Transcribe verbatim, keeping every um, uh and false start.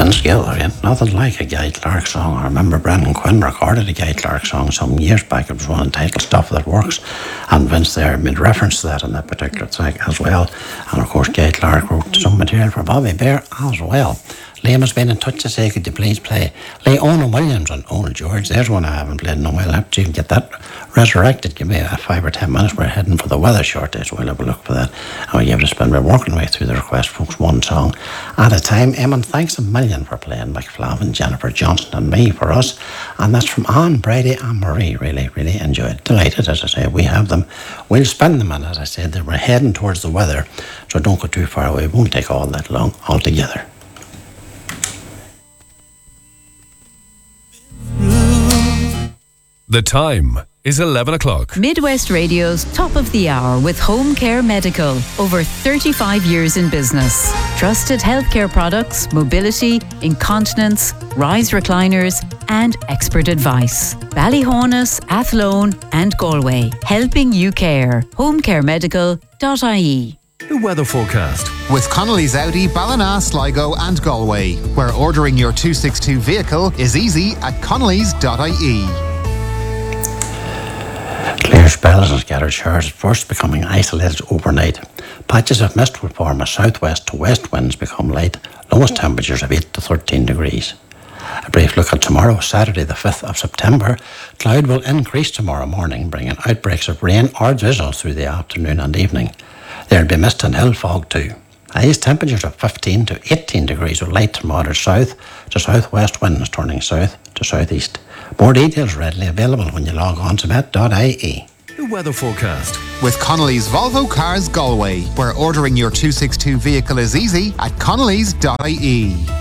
hands together, ain't nothing like a Guy Clark song. I remember Brendan Quinn recorded a Guy Clark song some years back. It was one entitled Stuff That Works, and Vince there made reference to that in that particular track as well. And of course Guy Clark wrote some material for Bobby Bear as well. Liam has been in touch to say, could you please play Lee Owen Williams and Owen George? There's one I haven't played in a while. I have to get that resurrected. Give me a five or ten minutes. We're heading for the weather shortly, so we'll have a look for that. And we'll give it a spin. We're working way through the request, folks, one song at a time. Eamon, thanks a million for playing McFlavin, Jennifer Johnson and me for us. And that's from Anne, Brady and Marie. Really, really enjoyed. Delighted, as I say, we have them. We'll spin them, and as I said, we're heading towards the weather, so don't go too far away. It won't take all that long altogether. The time is eleven o'clock. Midwest Radio's Top of the Hour with Home Care Medical. Over thirty-five years in business. Trusted healthcare products, mobility, incontinence, rise recliners, and expert advice. Ballyhonus, Athlone, and Galway. Helping you care. home care medical dot I E. The weather forecast with Connolly's Audi, Ballina, Sligo and Galway, where ordering your two sixty-two vehicle is easy at connellys dot I E. Clear spells and scattered showers at first, becoming isolated overnight. Patches of mist will form as southwest to west winds become light. Lowest temperatures of eight to thirteen degrees. A brief look at tomorrow, Saturday the fifth of September. Cloud will increase tomorrow morning, bringing outbreaks of rain or drizzle through the afternoon and evening. There will be mist and hill fog too. Highest temperatures of fifteen to eighteen degrees with light to moderate south to southwest winds turning south to southeast. More details readily available when you log on to met dot I E. The weather forecast with Connolly's Volvo Cars Galway, where ordering your two sixty-two vehicle is easy at connellys dot I E.